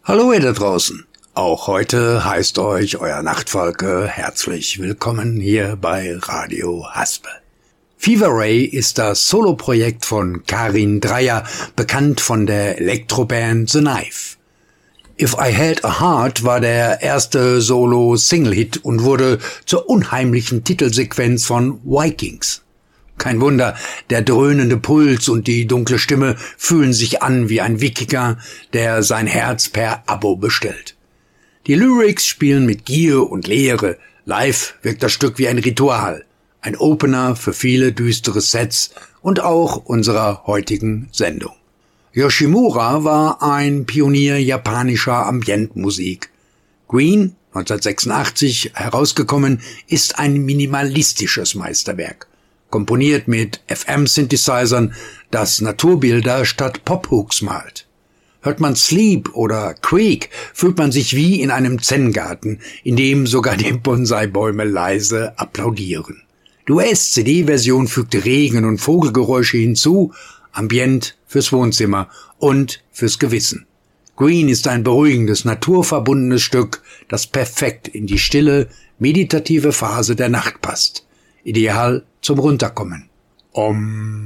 Hallo ihr da draußen. Auch heute heißt euch euer Nachtfalke herzlich willkommen hier bei Radio Haspe. Fever Ray ist das Soloprojekt von Karin Dreier, bekannt von der Elektroband The Knife. If I Had a Heart war der erste Solo-Single-Hit und wurde zur unheimlichen Titelsequenz von Vikings. Kein Wunder, der dröhnende Puls und die dunkle Stimme fühlen sich an wie ein Wikinger, der sein Herz per Abo bestellt. Die Lyrics spielen mit Gier und Leere, live wirkt das Stück wie ein Ritual, ein Opener für viele düstere Sets und auch unserer heutigen Sendung. Yoshimura war ein Pionier japanischer Ambientmusik. Green, 1986 herausgekommen, ist ein minimalistisches Meisterwerk. Komponiert mit FM-Synthesizern, das Naturbilder statt Pop-Hooks malt. Hört man Sleep oder Creek, fühlt man sich wie in einem Zen-Garten, in dem sogar die Bonsai-Bäume leise applaudieren. Die US-CD-Version fügte Regen- und Vogelgeräusche hinzu, Ambient fürs Wohnzimmer und fürs Gewissen. Green ist ein beruhigendes, naturverbundenes Stück, das perfekt in die stille, meditative Phase der Nacht passt. Ideal zum Runterkommen. Om.